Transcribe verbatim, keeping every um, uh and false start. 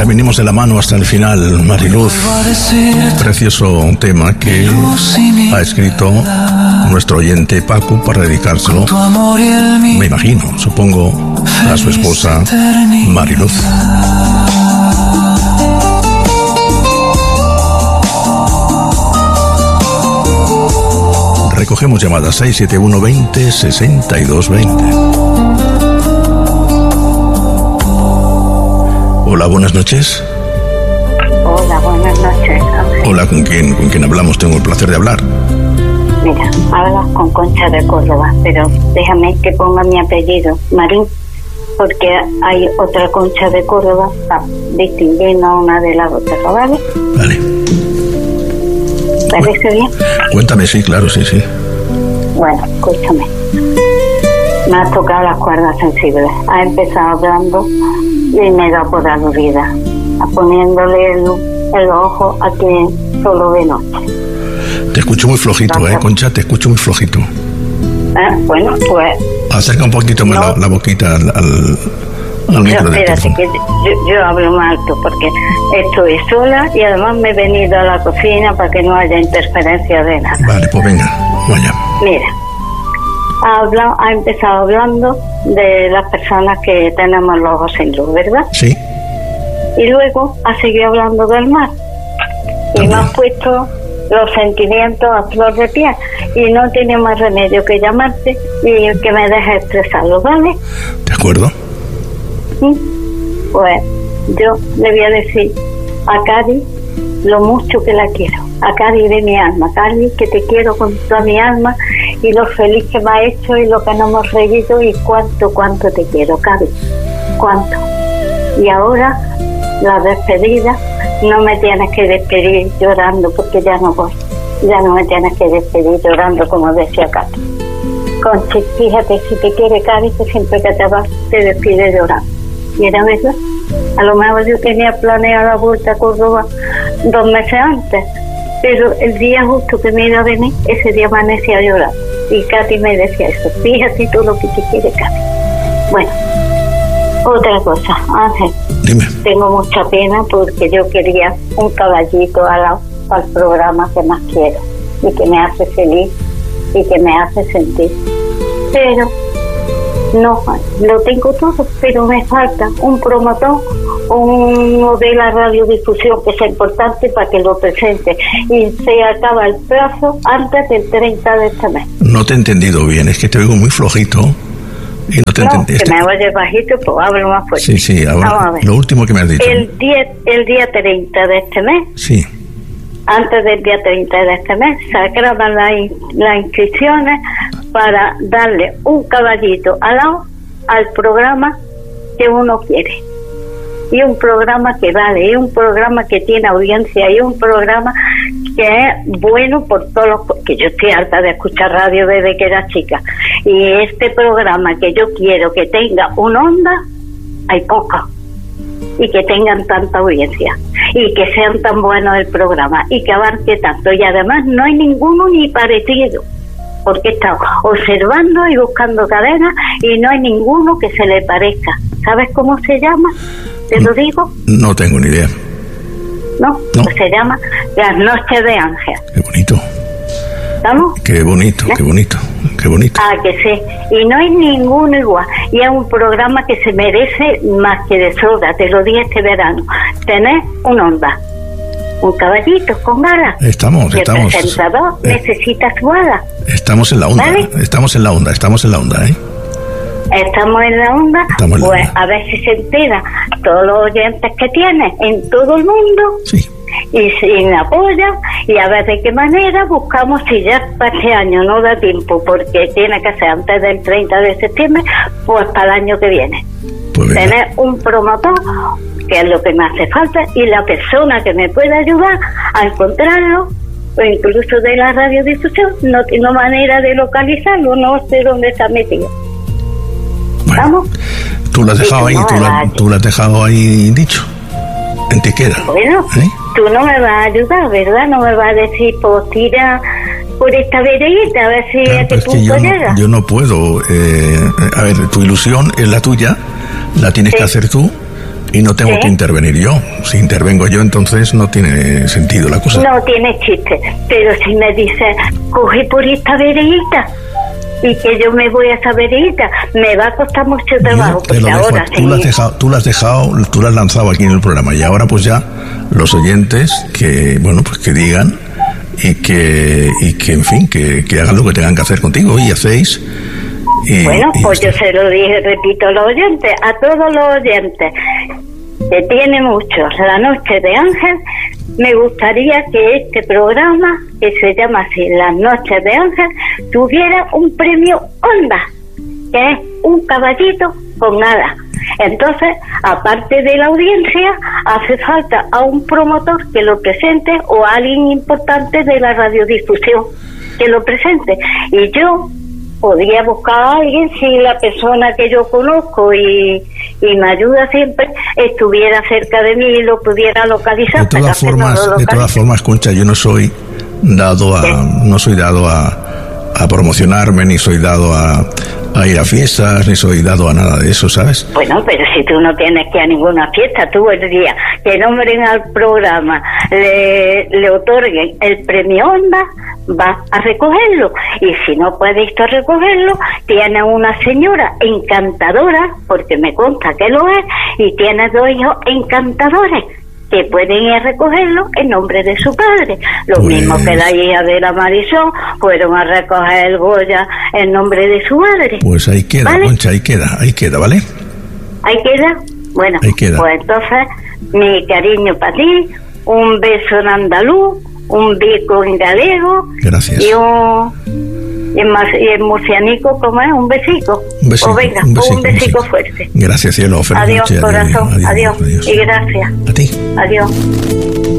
caminemos de la mano hasta el final, Mariluz. Un precioso tema que ha escrito nuestro oyente Paco para dedicárselo, me imagino, supongo, a su esposa Mariluz. Recogemos llamadas seis siete uno veinte sesenta y dos veinte. Hola, buenas noches. Hola, buenas noches. Hola, ¿con quién, con quién hablamos? Tengo el placer de hablar. Mira, hablas con Concha de Córdoba, pero déjame que ponga mi apellido, Marín, porque hay otra Concha de Córdoba, distinguiendo una de las otras, ¿vale? Vale. ¿Parece bien? Cuéntame, sí, claro, sí, sí. Bueno, escúchame. Me ha tocado las cuerdas sensibles. Ha empezado hablando y me da por aludida, poniéndole el, el ojo a quien solo ve noche. Te escucho muy flojito, ¿eh, Concha? Te escucho muy flojito. Ah, bueno, pues... Acerca un poquito más no. la, la boquita al, al, al micro del teléfono. Que yo, yo hablo más alto porque estoy sola y además me he venido a la cocina para que no haya interferencia de nada. Vale, pues venga, vaya. Mira, ha, hablado, ha empezado hablando de las personas que tenemos los ojos sin luz, ¿verdad? Sí. Y luego ha seguido hablando del mar. Y me has puesto los sentimientos a flor de piel. Y no tiene más remedio que llamarte y que me dejes expresarlo, ¿vale? De acuerdo. ¿Sí? Pues yo le voy a decir a Cari lo mucho que la quiero. A Cari de mi alma. Cari, que te quiero con toda mi alma y lo feliz que me ha hecho y lo que nos hemos reído y cuánto, cuánto te quiero, Cari. Cuánto. Y ahora, la despedida, no me tienes que despedir llorando porque ya no voy. Ya no me tienes que despedir llorando, como decía Cari. Conchi, fíjate, si te quiere Cari, que siempre que te vas te despide llorando. Mira, ¿verdad? A lo mejor yo tenía planeado la vuelta a Córdoba dos meses antes, pero el día justo que me iba a venir, ese día amanecí a llorar. Y Katy me decía eso, fíjate tú lo que te quiere Katy. Bueno, otra cosa, Ángel. Dime. Tengo mucha pena porque yo quería un caballito al, al programa que más quiero y que me hace feliz y que me hace sentir. Pero no, lo tengo todo, pero me falta un promotor, uno de la radiodifusión que sea importante para que lo presente y se acaba el plazo antes del treinta de este mes. No te he entendido bien, es que te oigo muy flojito y no te no, entendí. Que este... me oyes bajito, pues hablo más fuerte. Sí, sí, ahora lo último que me has dicho. El día, el día treinta de este mes. Sí. Antes del día treinta de este mes sacaban las las inscripciones para darle un caballito al lado al programa que uno quiere. Y un programa que vale, y un programa que tiene audiencia, y un programa que es bueno por todos los... que yo estoy harta de escuchar radio desde que era chica. Y este programa que yo quiero que tenga una onda, hay poca. Y que tengan tanta audiencia. Y que sean tan buenos el programa. Y que abarque tanto. Y además no hay ninguno ni parecido. Porque he estado observando y buscando cadenas y no hay ninguno que se le parezca. ¿Sabes cómo se llama? ¿Te lo digo? No tengo ni idea. ¿No? No. Pues se llama Las Noches de Ángel. Qué bonito. ¿Estamos? Qué bonito, ¿Eh? qué bonito, qué bonito. Ah, que sí. Y no hay ninguno igual. Y es un programa que se merece más que de sobra. Te lo di este verano. Tenés un onda. Un caballito con galas. Estamos, y estamos. El presentador eh, necesita su ala. Estamos en la onda, ¿vale? Estamos en la onda, estamos en la onda, ¿eh? Estamos en la onda, en la pues onda. A ver si se entera todos los oyentes que tiene en todo el mundo. Sí. Y si me apoyan, y a ver de qué manera buscamos, si ya para este año no da tiempo, porque tiene que ser antes del treinta de septiembre, pues para el año que viene. Pues tener un promotor, que es lo que me hace falta, y la persona que me pueda ayudar a encontrarlo, o incluso de la radiodifusión, no tengo manera de localizarlo, no sé dónde está metido. Bueno, ¿vamos? Tú lo has dejado ahí, tú, la, tú lo has dejado ahí dicho. En te queda. Bueno, ¿eh? Tú no me vas a ayudar, ¿verdad? No me vas a decir, pues tira por esta veredita, a ver si claro, a qué pues punto que yo llega. No, yo no puedo. Eh, a ver, tu ilusión es la tuya, la tienes sí. que hacer tú, Y no tengo ¿Sí? que intervenir yo. Si intervengo yo, entonces no tiene sentido la cosa. No tiene chiste. Pero si me dice, coge por esta verejita, y que yo me voy a esa verejita, me va a costar mucho trabajo. Te lo porque dejo, ahora tú, sí. lo has dejado, tú lo has dejado, tú lo has lanzado aquí en el programa. Y ahora pues ya los oyentes que, bueno, pues que digan y que, y que en fin, que, que hagan lo que tengan que hacer contigo. Y hacéis... Y, Bueno, y pues yo se lo dije, repito a los oyentes, a todos los oyentes, que tiene muchos, La Noche de Ángel. Me gustaría que este programa, que se llama así, Las Noches de Ángel, tuviera un premio Onda, que es un caballito con alas. Entonces, aparte de la audiencia, hace falta a un promotor que lo presente o a alguien importante de la radiodifusión que lo presente. Y yo podría buscar a alguien si la persona que yo conozco y, y me ayuda siempre estuviera cerca de mí y lo pudiera localizar. De todas formas, no de todas formas, Concha, yo no soy dado a, ¿Qué? no soy dado a, a promocionarme, ni soy dado a, a ir a fiestas, ni soy dado a nada de eso, ¿sabes? Bueno, pero si tú no tienes que ir a ninguna fiesta, tú el día que nombren al programa, le, le otorguen el premio Onda, va a recogerlo. Y si no puede ir a recogerlo, tiene una señora encantadora, porque me consta que lo es, y tiene dos hijos encantadores que pueden ir a recogerlo en nombre de su padre. Lo pues... mismo que la hija de la Marisol fueron a recoger el Goya en nombre de su madre. Pues ahí queda, ¿vale? Concha, ahí queda, ahí queda, ¿vale? Ahí queda. Bueno, ahí queda. Pues entonces, mi cariño para ti, un beso en andaluz, un bico en galego. Gracias. Y un... Y en, y en murcianico, ¿cómo es? Un besico. Un besico. O venga, un besico, un besico fuerte. Gracias, cielo. Feliz adiós, noche. corazón. Adiós, adiós, adiós. Y gracias. A ti. Adiós.